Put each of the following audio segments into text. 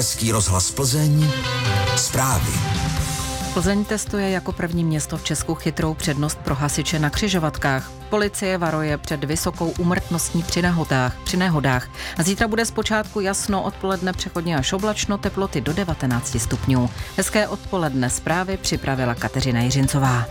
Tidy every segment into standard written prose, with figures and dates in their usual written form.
Český rozhlas Plzeň, zprávy. Plzeň testuje jako první město v Česku chytrou přednost pro hasiče na křižovatkách. Policie varuje před vysokou úmrtností při nehodách. A zítra bude zpočátku jasno, odpoledne přechodně až oblačno, teploty do 19 stupňů. Hezké odpoledne, zprávy připravila Kateřina Jiřincová.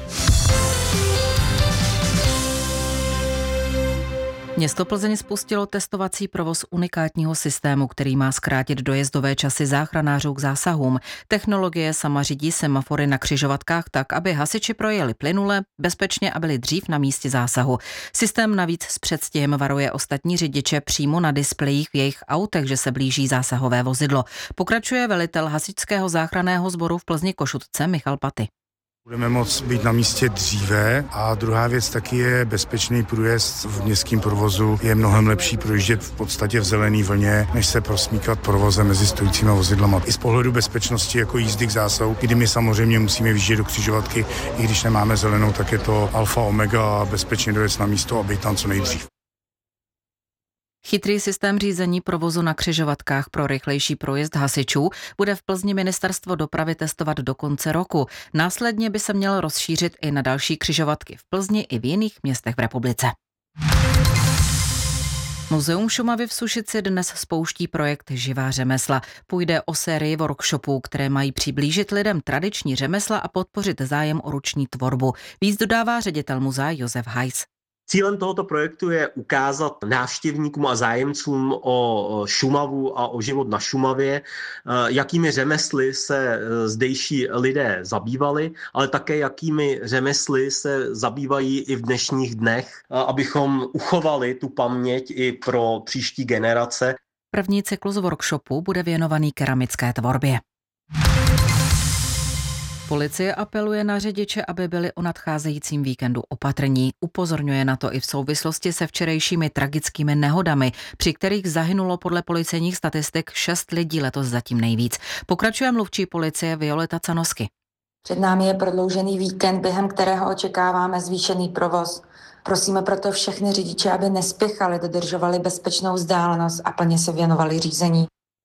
Město Plzeň spustilo testovací provoz unikátního systému, který má zkrátit dojezdové časy záchranářů k zásahům. Technologie sama řídí semafory na křižovatkách tak, aby hasiči projeli plynule, bezpečně a byli dřív na místě zásahu. Systém navíc s předstihem varuje ostatní řidiče přímo na displejích v jejich autech, že se blíží zásahové vozidlo. Pokračuje velitel hasičského záchranného sboru v Plzni Košutce Michal Paty. Budeme moct být na místě dříve a druhá věc taky je bezpečný průjezd v městském provozu. Je mnohem lepší projíždět v podstatě v zelené vlně, než se prosmíkat provozem mezi stojícíma vozidlama. I z pohledu bezpečnosti jako jízdy k zásahu, kdy my samozřejmě musíme vyjíždět do křižovatky, i když nemáme zelenou, tak je to alfa omega a bezpečně dojet na místo a být tam co nejdřív. Chytrý systém řízení provozu na křižovatkách pro rychlejší projezd hasičů bude v Plzni ministerstvo dopravy testovat do konce roku. Následně by se měl rozšířit i na další křižovatky v Plzni i v jiných městech v republice. Muzeum Šumavy v Sušici dnes spouští projekt Živá řemesla. Půjde o sérii workshopů, které mají přiblížit lidem tradiční řemesla a podpořit zájem o ruční tvorbu. Víc dodává ředitel muzea Josef Hajs. Cílem tohoto projektu je ukázat návštěvníkům a zájemcům o Šumavu a o život na Šumavě, jakými řemesly se zdejší lidé zabývali, ale také jakými řemesly se zabývají i v dnešních dnech, abychom uchovali tu paměť i pro příští generace. První cyklus workshopu bude věnovaný keramické tvorbě. Policie apeluje na řidiče, aby byli o nadcházejícím víkendu opatrní. Upozorňuje na to i v souvislosti se včerejšími tragickými nehodami, při kterých zahynulo podle policejních statistik 6 lidí, letos zatím nejvíc. Pokračuje mluvčí policie Violeta Canosky. Před námi je prodloužený víkend, během kterého očekáváme zvýšený provoz. Prosíme proto všechny řidiče, aby nespěchali, dodržovali bezpečnou vzdálenost a plně se věnovali řízení.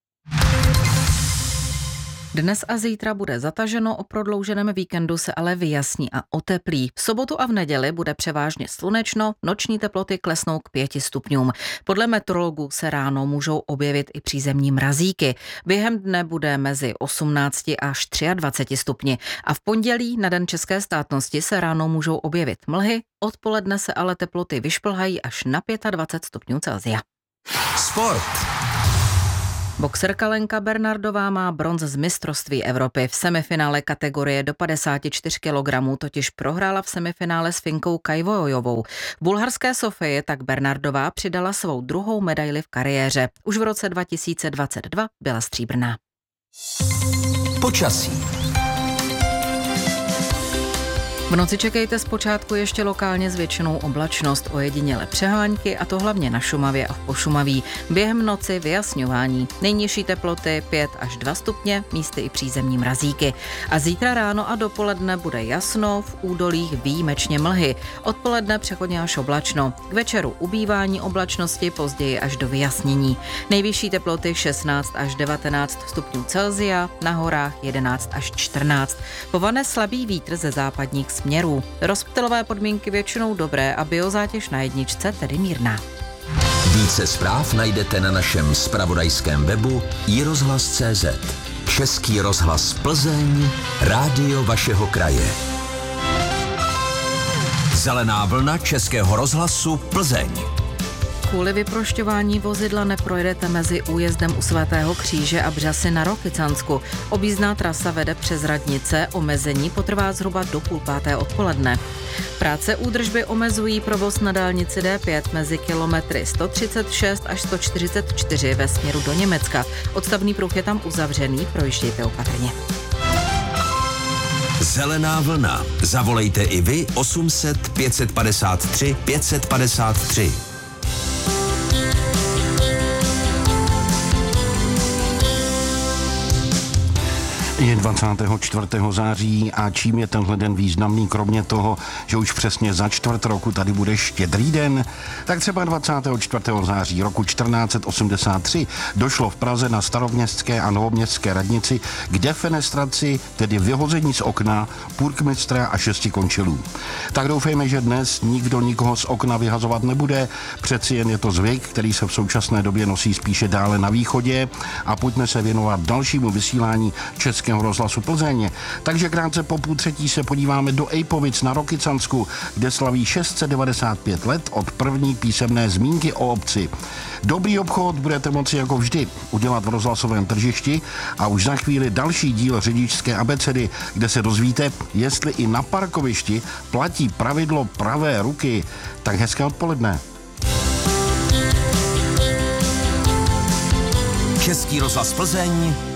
Dnes a zítra bude zataženo, o prodlouženém víkendu se ale vyjasní a oteplí. V sobotu a v neděli bude převážně slunečno, noční teploty klesnou k 5 stupňům. Podle meteorologů se ráno můžou objevit i přízemní mrazíky. Během dne bude mezi 18 až 23 stupni a v pondělí na Den české státnosti se ráno můžou objevit mlhy, odpoledne se ale teploty vyšplhají až na 25 stupňů Celsia. Sport. Boxerka Lenka Bernardová má bronz z mistrovství Evropy. V semifinále kategorie do 54 kg totiž prohrála v semifinále s Finkou Kajvojovou. V bulharské Sofii tak Bernardová přidala svou druhou medaili v kariéře. Už v roce 2022 byla stříbrná. Počasí. V noci čekejte zpočátku ještě lokálně s většinou oblačnost, ojediněle přehánky, a to hlavně na Šumavě a v Pošumaví. Během noci vyjasňování. Nejnižší teploty 5 až 2 stupně, místy i přízemní mrazíky. A zítra ráno a dopoledne bude jasno, v údolích výjimečně mlhy. Odpoledne přechodně až oblačno. K večeru ubývání oblačnosti, později až do vyjasnění. Nejvyšší teploty 16 až 19 stupňů Celsia, na horách 11 až 14. Povane slabý vítr ze západních směrů. Rozptylové podmínky většinou dobré a biozátěž na jedničce tedy mírná. Více zpráv najdete na našem zpravodajském webu iRozhlas.cz. Český rozhlas Plzeň, rádio vašeho kraje. Zelená vlna Českého rozhlasu Plzeň. Kvůli vyprošťování vozidla neprojedete mezi újezdem u Svatého kříže a Břasy na Rokycansku. Objízdná trasa vede přes radnice, omezení potrvá zhruba do 4:30 odpoledne. Práce údržby omezují provoz na dálnici D5 mezi kilometry 136 až 144 ve směru do Německa. Odstavný pruh je tam uzavřený, projíždějte opatrně. Zelená vlna. Zavolejte i vy 800 553 553. Je 24. září a čím je tenhle den významný, kromě toho, že už přesně za čtvrt roku tady bude Štědrý den, tak třeba 24. září roku 1483 došlo v Praze na staroměstské a novoměstské radnici k defenestraci, tedy vyhození z okna purkmistra a 6 končelů. Tak doufejme, že dnes nikdo nikoho z okna vyhazovat nebude, přeci jen je to zvyk, který se v současné době nosí spíše dále na východě, a pojďme se věnovat dalšímu vysílání Českého rozhlasu Plzeň. Takže krátce po 2:30 se podíváme do Ejpovic na Rokycansku, kde slaví 695 let od první písemné zmínky o obci. Dobrý obchod budete moci jako vždy udělat v rozhlasovém tržišti a už za chvíli další díl řidičské abecedy, kde se dozvíte, jestli i na parkovišti platí pravidlo pravé ruky. Tak hezké odpoledne. Český rozhlas Plzeň,